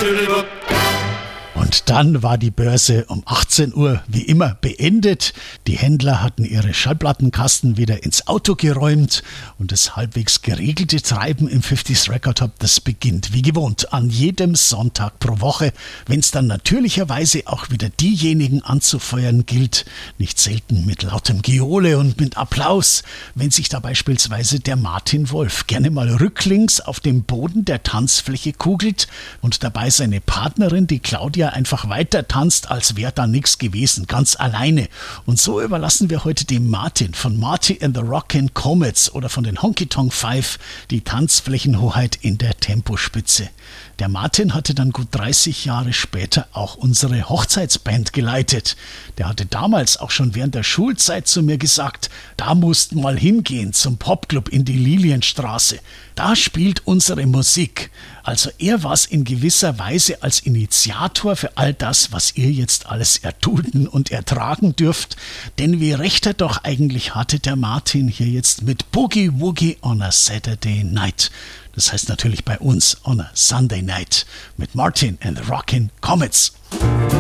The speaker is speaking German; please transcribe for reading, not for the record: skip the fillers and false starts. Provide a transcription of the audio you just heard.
Und dann war die Börse um 18 Uhr wie immer beendet. Die Händler hatten ihre Schallplattenkasten wieder ins Auto geräumt und das halbwegs geregelte Treiben im 50s Record Hub, das beginnt wie gewohnt an jedem Sonntag pro Woche, wenn es dann natürlicherweise auch wieder diejenigen anzufeuern gilt, nicht selten mit lautem Geole und mit Applaus, wenn sich da beispielsweise der Martin Wolf gerne mal rücklings auf dem Boden der Tanzfläche kugelt und dabei seine Partnerin, die Claudia, einfach weiter tanzt, als wäre da nichts gewesen, ganz alleine. Und so überlassen wir heute dem Martin von Marty and the Rockin' Comets oder von den Honky Tonk Five die Tanzflächenhoheit in der Tempospitze. Der Martin hatte dann gut 30 Jahre später auch unsere Hochzeitsband geleitet. Der hatte damals auch schon während der Schulzeit zu mir gesagt, da musst mal hingehen zum Popclub in die Lilienstraße. Da spielt unsere Musik. Also er war es in gewisser Weise als Initiator für all das, was ihr jetzt alles erdulden und ertragen dürft. Denn wie recht er doch eigentlich hatte, der Martin hier jetzt mit Boogie Woogie on a Saturday Night. Das heißt natürlich bei uns on a Sunday Night mit Martin and the Rockin' Comets.